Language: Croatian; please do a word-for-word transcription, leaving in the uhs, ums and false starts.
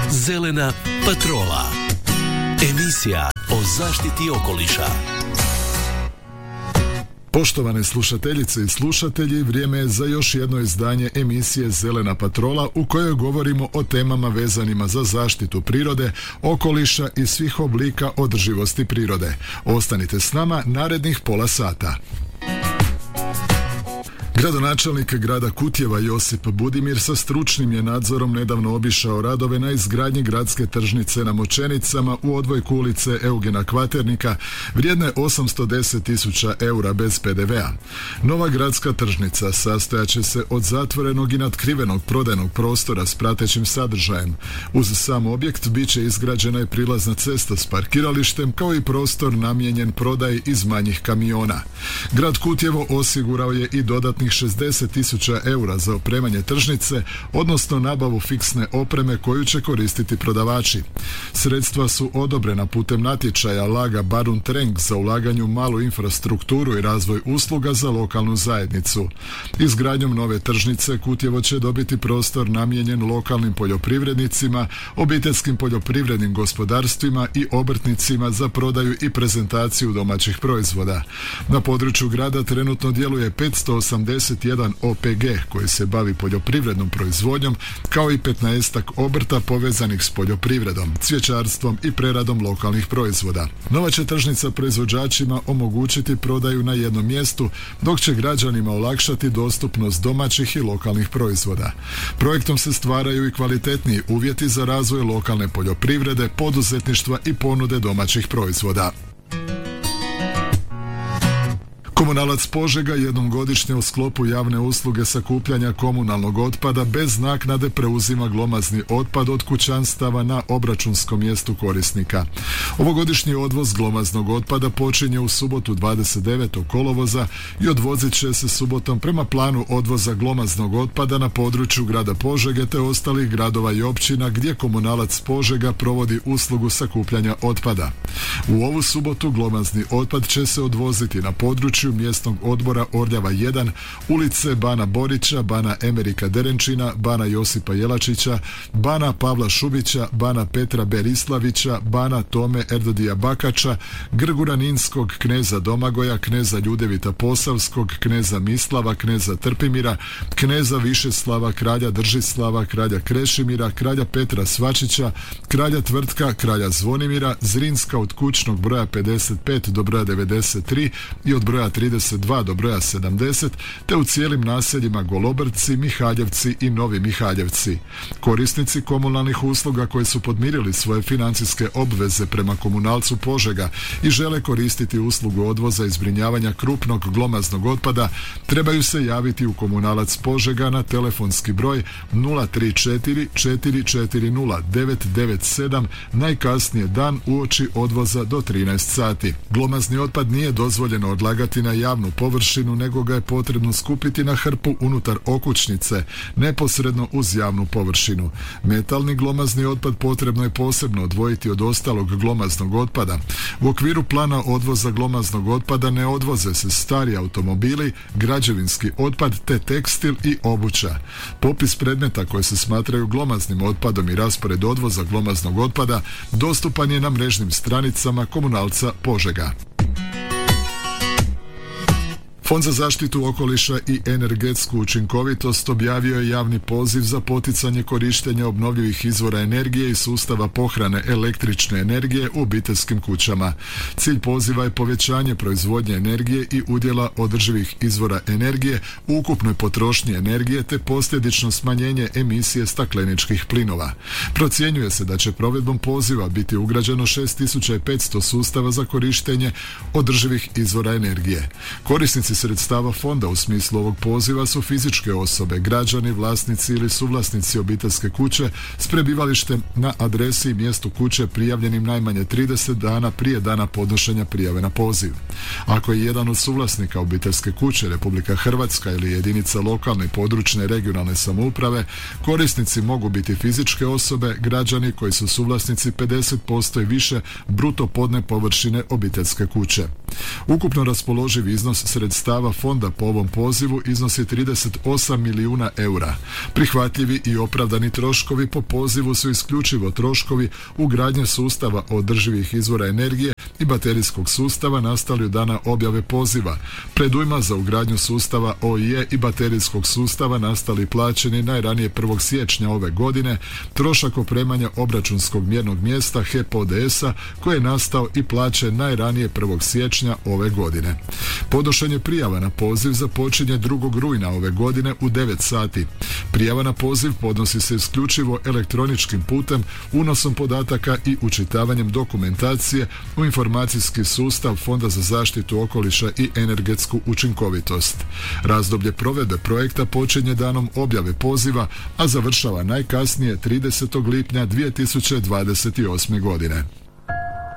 Zelena patrola. Emisija o zaštiti okoliša. Poštovane slušateljice i slušatelji, vrijeme je za još jedno izdanje emisije Zelena patrola u kojoj govorimo o temama vezanima za zaštitu prirode, okoliša i svih oblika održivosti prirode. Ostanite s nama narednih pola sata. Gradonačelnik grada Kutjeva Josip Budimir sa stručnim je nadzorom nedavno obišao radove na izgradnji gradske tržnice na Močenicama u odvojku ulice Eugena Kvaternika vrijedne osamsto deset tisuća eura bez pe de vea. Nova gradska tržnica sastojaće se od zatvorenog i natkrivenog prodajnog prostora s pratećim sadržajem. Uz sam objekt bit će izgrađena i prilazna cesta s parkiralištem kao i prostor namijenjen prodaji iz manjih kamiona. Grad Kutjevo osigurao je i dodatnih šezdeset tisuća eura za opremanje tržnice, odnosno nabavu fiksne opreme koju će koristiti prodavači. Sredstva su odobrena putem natječaja Laga Barun Treng za ulaganje u malu infrastrukturu i razvoj usluga za lokalnu zajednicu. Izgradnjom nove tržnice Kutjevo će dobiti prostor namijenjen lokalnim poljoprivrednicima, obiteljskim poljoprivrednim gospodarstvima i obrtnicima za prodaju i prezentaciju domaćih proizvoda. Na području grada trenutno djeluje petsto osamdeset jedan o pe ge koji se bavi poljoprivrednom proizvodnjom, kao i petnaestak obrta povezanih s poljoprivredom, cvjećarstvom i preradom lokalnih proizvoda. Nova će tržnica proizvođačima omogućiti prodaju na jednom mjestu, dok će građanima olakšati dostupnost domaćih i lokalnih proizvoda. Projektom se stvaraju i kvalitetniji uvjeti za razvoj lokalne poljoprivrede, poduzetništva i ponude domaćih proizvoda. Komunalac Požega jednom godišnje u sklopu javne usluge sakupljanja komunalnog otpada bez naknade preuzima glomazni otpad od kućanstava na obračunskom mjestu korisnika. Ovogodišnji odvoz glomaznog otpada počinje u subotu dvadeset devetog kolovoza i odvozit će se subotom prema planu odvoza glomaznog otpada na području grada Požege te ostalih gradova i općina gdje Komunalac Požega provodi uslugu sakupljanja otpada. U ovu subotu glomazni otpad će se odvoziti na području mjesnog odbora Orljava jedan, ulice Bana Borića, Bana Emerika Derenčina, Bana Josipa Jelačića, Bana Pavla Šubića, Bana Petra Berislavića, Bana Tome Erdodija Bakača, Grgura Ninskog, kneza Domagoja, kneza Ljudevita Posavskog, kneza Mislava, kneza Trpimira, kneza Višeslava, kralja Držislava, kralja Krešimira, kralja Petra Svačića, kralja Tvrtka, kralja Zvonimira, Zrinska od kućnog broja pedeset pet do broja devedeset tri i od broja trideset dva do broja sedamdeset, te u cijelim naseljima Golobrci, Mihaljevci i Novi Mihaljevci. Korisnici komunalnih usluga koji su podmirili svoje financijske obveze prema Komunalcu Požega i žele koristiti uslugu odvoza i zbrinjavanja krupnog glomaznog otpada trebaju se javiti u Komunalac Požega na telefonski broj nula tri četiri četiri četiri nula devet devet sedam najkasnije dan uoči odvoza do trinaest sati. Glomazni otpad nije dozvoljeno odlagati na javnu površinu, nego ga je potrebno skupiti na hrpu unutar okućnice, neposredno uz javnu površinu. Metalni glomazni otpad potrebno je posebno odvojiti od ostalog glomaznog otpada. U okviru plana odvoza glomaznog otpada ne odvoze se stari automobili, građevinski otpad te tekstil i obuća. Popis predmeta koje se smatraju glomaznim otpadom i raspored odvoza glomaznog otpada dostupan je na mrežnim stranicama Komunalca Požega. Fond za zaštitu okoliša i energetsku učinkovitost objavio je javni poziv za poticanje korištenja obnovljivih izvora energije i sustava pohrane električne energije u obiteljskim kućama. Cilj poziva je povećanje proizvodnje energije i udjela održivih izvora energije u ukupnoj potrošnji energije te posljedično smanjenje emisije stakleničkih plinova. Procjenjuje se da će provedbom poziva biti ugrađeno šest tisuća petsto sustava za korištenje održivih izvora energije. Korisnici sredstava fonda u smislu ovog poziva su fizičke osobe, građani, vlasnici ili suvlasnici obiteljske kuće s prebivalištem na adresi i mjestu kuće prijavljenim najmanje trideset dana prije dana podnošenja prijave na poziv. Ako je jedan od suvlasnika obiteljske kuće Republika Hrvatska ili jedinica lokalne i područne regionalne samouprave, korisnici mogu biti fizičke osobe, građani koji su suvlasnici pedeset posto i više bruto podne površine obiteljske kuće. Ukupno raspoloživ iznos sredstava sredstava fonda po ovom pozivu iznosi trideset osam milijuna eura. Prihvatljivi i opravdani troškovi po pozivu su isključivo troškovi ugradnje sustava održivih izvora energije i baterijskog sustava nastali od dana objave poziva. Predujma za ugradnju sustava O I E i baterijskog sustava nastali plaćeni najranije prvog siječnja ove godine, trošak opremanja obračunskog mjernog mjesta H E P O D S-a koji je nastao i plaćen najranije prvog siječnja ove godine. Podnošenje prijava na poziv započinje drugog rujna ove godine u devet sati. Prijava na poziv podnosi se isključivo elektroničkim putem, unosom podataka i učitavanjem dokumentacije u informacijski sustav Fonda za zaštitu okoliša i energetsku učinkovitost. Razdoblje provedbe projekta počinje danom objave poziva, a završava najkasnije tridesetog lipnja dvije tisuće dvadeset osme godine.